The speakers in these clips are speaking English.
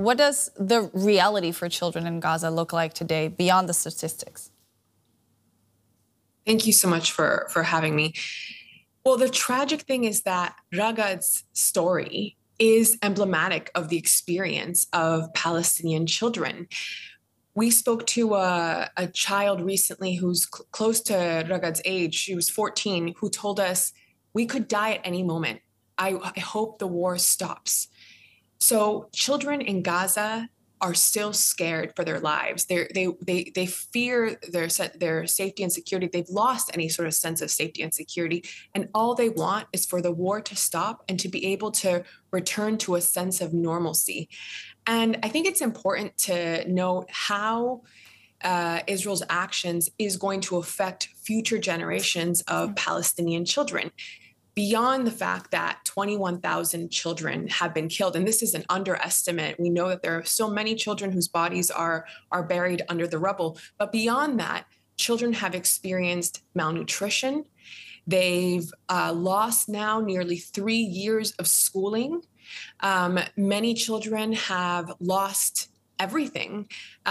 What does the reality for children in Gaza look like today beyond the statistics? Thank you so much for having me. Well, the tragic thing is that Ragad's story is emblematic of the experience of Palestinian children. We spoke to a child recently who's close to Ragad's age. She was 14, who told us, "We could die at any moment. I hope the war stops." So children in Gaza are still scared for their lives. They fear their safety and security. They've lost any sort of sense of safety and security, and all they want is for the war to stop and to be able to return to a sense of normalcy. And I think it's important to note how Israel's actions is going to affect future generations of Palestinian children, beyond the fact that 21,000 children have been killed. And this is an underestimate. We know that there are so many children whose bodies are buried under the rubble. But beyond that, children have experienced malnutrition. They've lost now nearly 3 years of schooling. Many children have lost everything.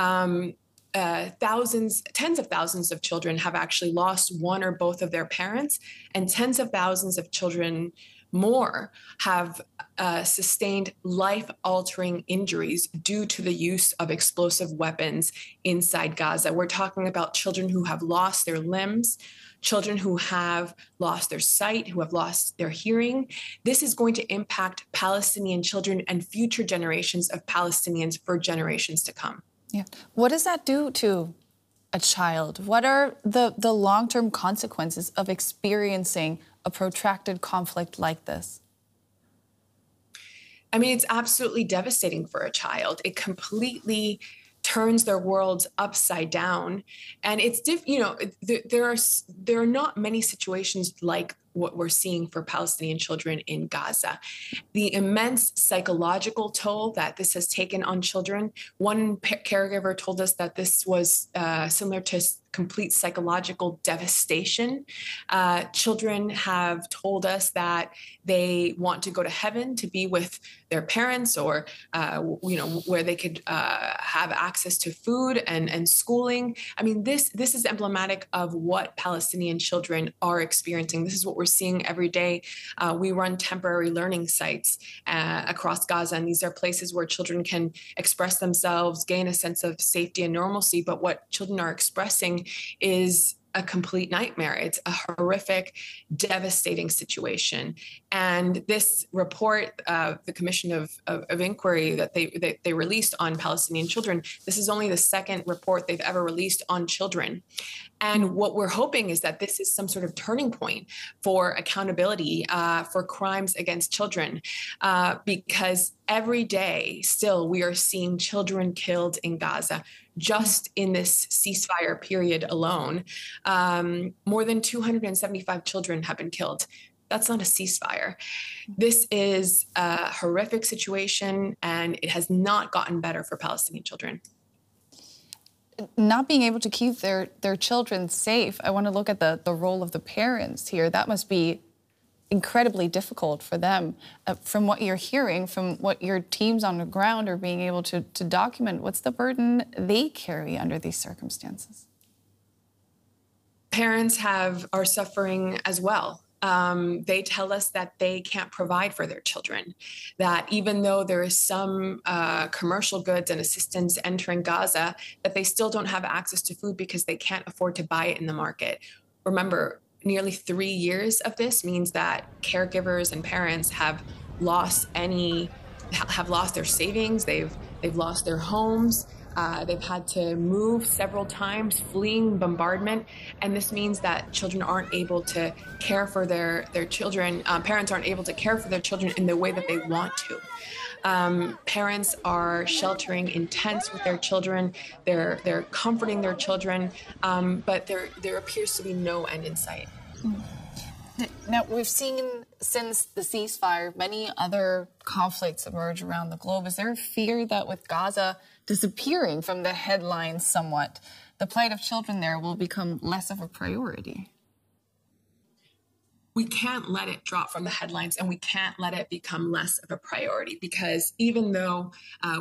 Tens of thousands of children have actually lost one or both of their parents, and tens of thousands of children more have sustained life-altering injuries due to the use of explosive weapons inside Gaza. We're talking about children who have lost their limbs, children who have lost their sight, who have lost their hearing. This is going to impact Palestinian children and future generations of Palestinians for generations to come. Yeah. What does that do to a child? What are the long-term consequences of experiencing a protracted conflict like this? I mean, it's absolutely devastating for a child. It completely turns their worlds upside down. And it's, there are not many situations like what we're seeing for Palestinian children in Gaza. The immense psychological toll that this has taken on children. One caregiver told us that this was similar to complete psychological devastation. Children have told us that they want to go to heaven to be with their parents, or where they could have access to food and schooling. I mean, this is emblematic of what Palestinian children are experiencing. This is what we're seeing every day. We run temporary learning sites across Gaza, and these are places where children can express themselves, gain a sense of safety and normalcy. But what children are expressing is a complete nightmare. It's a horrific, devastating situation. And this report, the Commission of Inquiry that they released on Palestinian children, this is only the second report they've ever released on children. And what we're hoping is that this is some sort of turning point for accountability for crimes against children, because every day still we are seeing children killed in Gaza. Just in this ceasefire period alone, more than 275 children have been killed. That's not a ceasefire. This is a horrific situation, and it has not gotten better for Palestinian children. Not being able to keep their children safe, I want to look at the role of the parents here. That must be incredibly difficult for them. From what you're hearing, from what your teams on the ground are being able to document, what's the burden they carry under these circumstances? Parents are suffering as well. They tell us that they can't provide for their children, that even though there is some commercial goods and assistance entering Gaza, that they still don't have access to food because they can't afford to buy it in the market. Remember, nearly 3 years of this means that caregivers and parents have lost their savings. They've lost their homes. They've had to move several times, fleeing bombardment. And this means that children aren't able to care for their children. Parents aren't able to care for their children in the way that they want to. Parents are sheltering in tents with their children. They're comforting their children, but there appears to be no end in sight. Now, we've seen since the ceasefire many other conflicts emerge around the globe. Is there a fear that with Gaza disappearing from the headlines somewhat, the plight of children there will become less of a priority? We can't let it drop from the headlines, and we can't let it become less of a priority, because even though